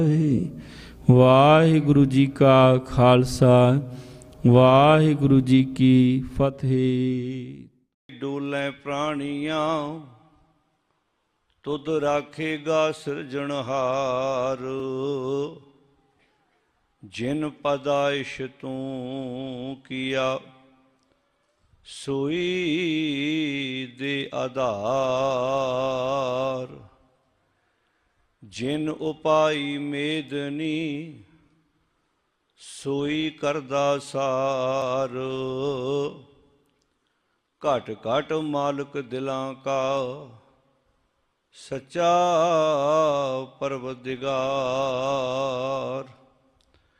ਵਾਹਿਗੁਰੂ ਜੀ ਕਾ ਖਾਲਸਾ ਵਾਹਿਗੁਰੂ ਜੀ ਕੀ ਫਤਿਹ। ਡੋਲੇ ਪ੍ਰਾਣੀਆਂ ਤੁਧ ਰਾਖੇਗਾ ਸਿਰਜਣਹਾਰ, ਜਿਨ ਪਦਾਇਸ਼ ਤੂੰ ਕੀਆ ਸੋਈ ਦੇ ਆਧਾਰ। ਜਿਨ ਉਪਾਈ ਮੇਦਨੀ ਸੋਈ ਕਰਦਾ ਸਾਰ। ਘਟ ਘਟ ਮਾਲਕ ਦਿਲਾਂ ਕਾ ਸੱਚਾ ਪਰਵਰਦਿਗਾਰ।